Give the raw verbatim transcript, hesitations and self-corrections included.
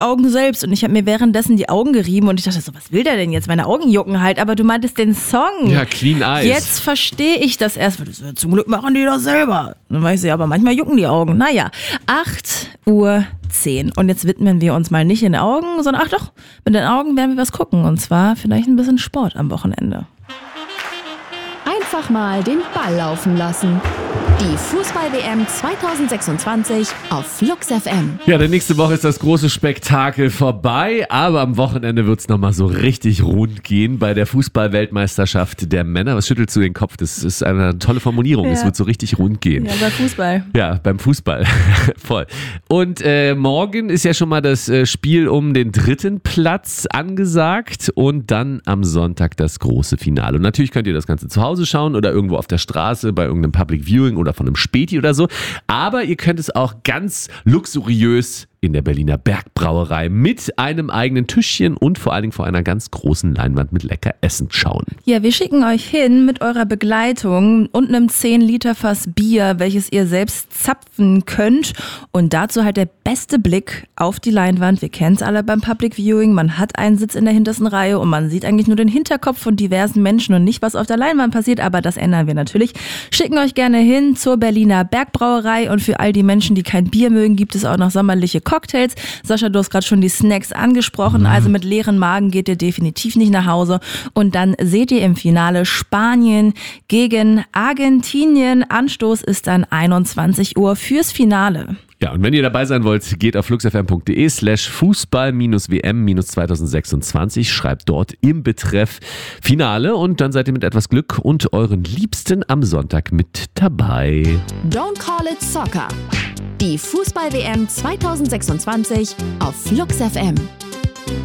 Augen selbst und ich habe mir währenddessen die Augen gerieben und ich dachte so, was will der denn jetzt? Meine Augen jucken halt, aber du meintest den Song. Ja, Clean Eyes. Jetzt verstehe ich das erst, weil das, zum Glück machen die das selber. Dann weiß ich, aber manchmal jucken die Augen. Naja, acht Uhr zehn und jetzt widmen wir uns mal nicht in den Augen, sondern ach doch, mit den Augen werden wir was gucken und zwar vielleicht ein bisschen Sport am Wochenende. Einfach mal den Ball laufen lassen. Die Fußball-W M zwanzig sechsundzwanzig auf Flux F M. Ja, denn nächste Woche ist das große Spektakel vorbei, aber am Wochenende wird es nochmal so richtig rund gehen bei der Fußball-Weltmeisterschaft der Männer. Was schüttelst du den Kopf? Das ist eine tolle Formulierung. Ja. Es wird so richtig rund gehen. Ja, bei Fußball. Ja, beim Fußball. Voll. Und äh, morgen ist ja schon mal das äh, Spiel um den dritten Platz angesagt und dann am Sonntag das große Finale. Und natürlich könnt ihr das Ganze zu Hause schauen oder irgendwo auf der Straße bei irgendeinem Public Viewing oder von einem Späti oder so. Aber ihr könnt es auch ganz luxuriös in der Berliner Bergbrauerei mit einem eigenen Tischchen und vor allen Dingen vor einer ganz großen Leinwand mit lecker Essen schauen. Ja, wir schicken euch hin mit eurer Begleitung und einem zehn Liter Fass Bier, welches ihr selbst zapfen könnt. Und dazu halt der beste Blick auf die Leinwand. Wir kennen es alle beim Public Viewing. Man hat einen Sitz in der hintersten Reihe und man sieht eigentlich nur den Hinterkopf von diversen Menschen und nicht, was auf der Leinwand passiert. Aber das ändern wir natürlich. Schicken euch gerne hin zur Berliner Bergbrauerei und für all die Menschen, die kein Bier mögen, gibt es auch noch sommerliche Cocktails. Sascha, du hast gerade schon die Snacks angesprochen. Also mit leeren Magen geht ihr definitiv nicht nach Hause. Und dann seht ihr im Finale Spanien gegen Argentinien. Anstoß ist dann einundzwanzig Uhr fürs Finale. Ja, und wenn ihr dabei sein wollt, geht auf fluxfm.de slash Fußball-W M zwanzig sechsundzwanzig, schreibt dort im Betreff Finale und dann seid ihr mit etwas Glück und euren Liebsten am Sonntag mit dabei. Don't call it soccer. Die Fußball-W M zwanzig sechsundzwanzig auf Flux F M.